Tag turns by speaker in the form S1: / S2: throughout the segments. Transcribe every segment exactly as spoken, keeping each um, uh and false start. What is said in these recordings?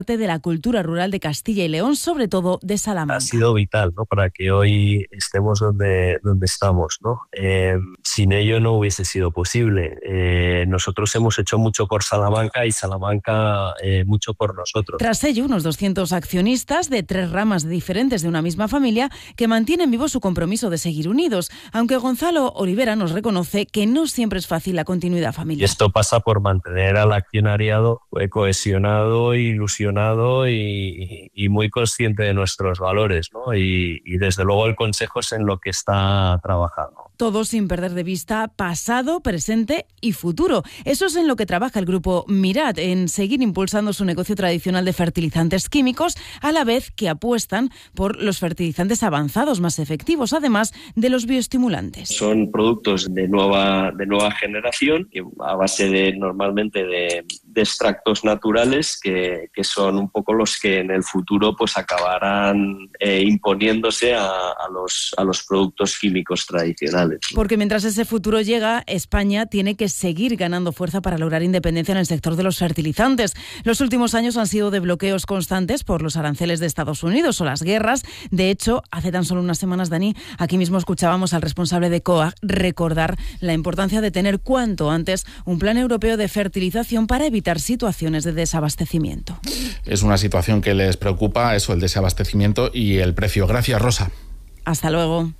S1: de la cultura rural de Castilla y León, sobre todo de Salamanca.
S2: Ha sido vital, ¿no?, para que hoy estemos donde, donde estamos, ¿no? Eh, sin ello no hubiese sido posible. Eh, nosotros hemos hecho mucho por Salamanca y Salamanca eh, mucho por nosotros.
S1: Tras ello, unos doscientos accionistas de tres ramas diferentes de una misma familia que mantienen vivo su compromiso de seguir unidos, aunque Gonzalo Olivera nos reconoce que no siempre es fácil la continuidad familiar.
S2: Y esto pasa por mantener al accionariado cohesionado, ilusionado y, y muy consciente de nuestros valores, ¿no? Y, y desde luego el consejo es en lo que está trabajando.
S1: Todo sin perder de vista pasado, presente y futuro. Eso es en lo que trabaja el grupo Mirat, en seguir impulsando su negocio tradicional de fertilizantes químicos, a la vez que apuestan por los fertilizantes avanzados más efectivos, además de los bioestimulantes.
S2: Son productos de nueva, de nueva generación, a base de normalmente de, de extractos naturales, que, que son un poco los que en el futuro pues acabarán eh, imponiéndose a, a, los, a los productos químicos tradicionales.
S1: Porque mientras ese futuro llega, España tiene que seguir ganando fuerza para lograr independencia en el sector de los fertilizantes. Los últimos años han sido de bloqueos constantes por los aranceles de Estados Unidos o las guerras. De hecho, hace tan solo unas semanas, Dani, aquí mismo escuchábamos al responsable de C O A G recordar la importancia de tener cuanto antes un plan europeo de fertilización para evitar situaciones de desabastecimiento.
S3: Es una situación que les preocupa, eso, el desabastecimiento y el precio. Gracias, Rosa.
S1: Hasta luego.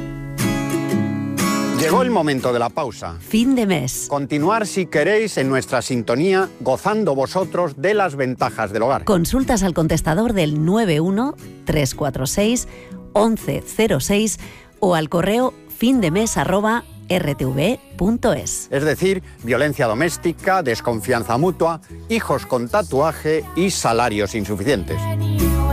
S4: Llegó el momento de la pausa.
S5: Fin de mes.
S4: Continuar, si queréis, en nuestra sintonía, gozando vosotros de las ventajas del hogar.
S5: Consultas al contestador del nueve uno tres cuatro seis once cero seis o al correo findemes arroba r t v punto es.
S4: Es decir, violencia doméstica, desconfianza mutua, hijos con tatuaje y salarios insuficientes.